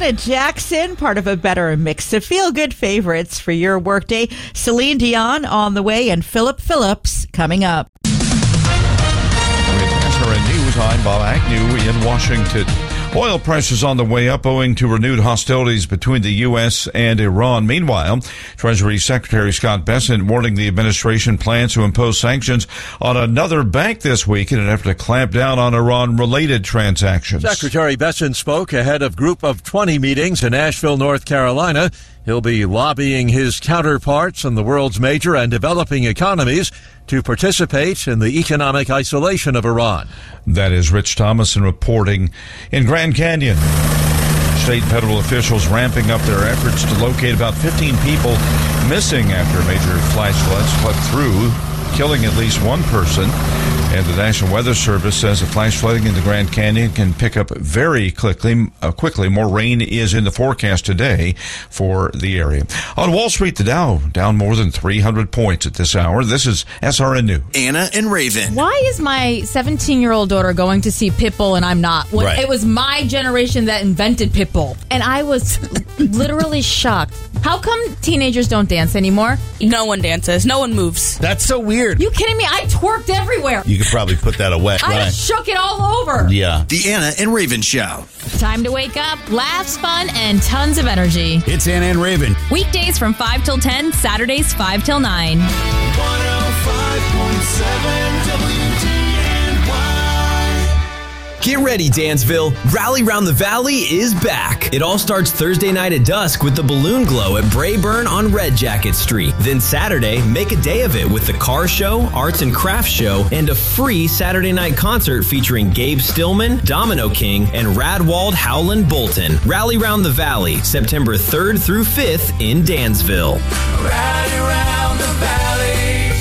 Janet Jackson, part of a better mix of feel-good favorites for your workday. Celine Dion on the way, and Philip Phillips coming up. With SRN News, I'm Bob Agnew in Washington. Oil prices on the way up owing to renewed hostilities between the U.S. and Iran. Meanwhile, Treasury Secretary Scott Bessent warning the administration plans to impose sanctions on another bank this week in an effort to clamp down on Iran-related transactions. Secretary Bessent spoke ahead of Group of 20 meetings in Asheville, North Carolina. He'll be lobbying his counterparts in the world's major and developing economies to participate in the economic isolation of Iran. That is Rich Thomason reporting in Grand Canyon. State and federal officials ramping up their efforts to locate about 15 people missing after major flash floods swept through, killing at least one person. And the National Weather Service says the flash flooding in the Grand Canyon can pick up very quickly. More rain is in the forecast today for the area. On Wall Street, the Dow down more than 300 points at this hour. This is SRN News. Anna and Raven. Why is my 17-year-old daughter going to see Pitbull and I'm not? Right. It was my generation that invented Pitbull. And I was literally shocked. How come teenagers don't dance anymore? No one dances. No one moves. That's so weird. You kidding me? I twerked everywhere. You could probably put that away. I shook it all over. Yeah. The Anna and Raven Show. Time to wake up, laughs, fun, and tons of energy. It's Anna and Raven. Weekdays from 5 till 10, Saturdays 5 till 9. 105.7 WDNY. Get ready, Dansville. Rally Round the Valley is back. It all starts Thursday night at dusk with the Balloon Glow at Brayburn on Red Jacket Street. Then Saturday, make a day of it with the car show, arts and crafts show, and a free Saturday night concert featuring Gabe Stillman, Domino King, and Radwald Howland Bolton. Rally Round the Valley, September 3rd through 5th in Dansville. Rally around the valley.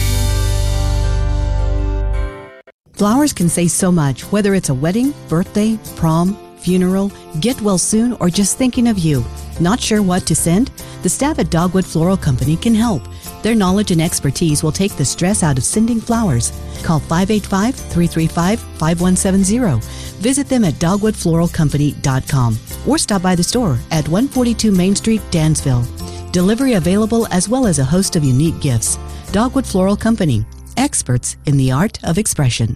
Flowers can say so much, whether it's a wedding, birthday, prom, funeral, get well soon, or just thinking of you. Not sure what to send? The staff at Dogwood Floral Company can help. Their knowledge and expertise will take the stress out of sending flowers. Call 585-335-5170. Visit them at dogwoodfloralcompany.com or stop by the store at 142 Main Street, Dansville. Delivery available as well as a host of unique gifts. Dogwood Floral Company, experts in the art of expression.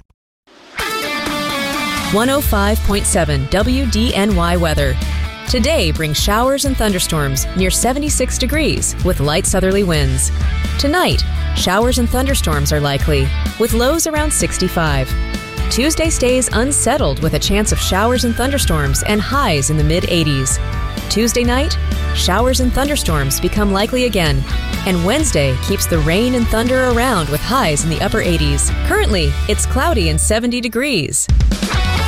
105.7 WDNY weather. Today brings showers and thunderstorms near 76 degrees with light southerly winds. Tonight, showers and thunderstorms are likely with lows around 65. Tuesday stays unsettled with a chance of showers and thunderstorms and highs in the mid-80s. Tuesday night, showers and thunderstorms become likely again. And Wednesday keeps the rain and thunder around with highs in the upper 80s. Currently, it's cloudy and 70 degrees.